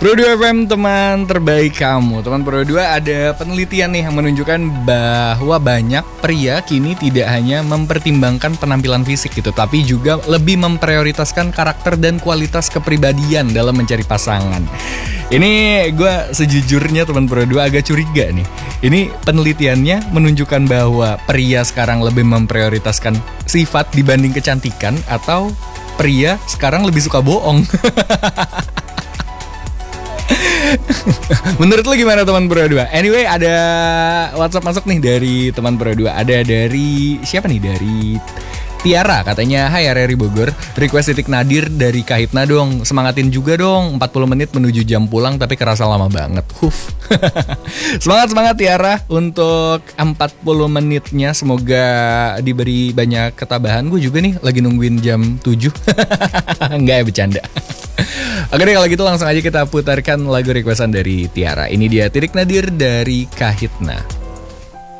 Pro 2 FM, teman terbaik kamu. Teman Pro 2, ada penelitian nih yang menunjukkan bahwa banyak pria kini tidak hanya mempertimbangkan penampilan fisik gitu, tapi juga lebih memprioritaskan karakter dan kualitas kepribadian dalam mencari pasangan. Ini gue sejujurnya teman Pro 2 agak curiga nih. Ini penelitiannya menunjukkan bahwa pria sekarang lebih memprioritaskan sifat dibanding kecantikan, atau pria sekarang lebih suka bohong. Menurut lo gimana teman Pro 2? Anyway, ada WhatsApp masuk nih dari teman Pro 2. Ada dari siapa nih? Dari Tiara, katanya, "Hai Areri Bogor, request titik nadir dari Kahitna dong. Semangatin juga dong, 40 menit menuju jam pulang tapi kerasa lama banget." Semangat Tiara untuk 40 menitnya. Semoga diberi banyak ketabahan. Gue juga nih lagi nungguin jam 7. Enggak ya, bercanda. Oke deh, kalau gitu langsung aja kita putarkan lagu requestan dari Tiara. Ini dia titik nadir dari Kahitna.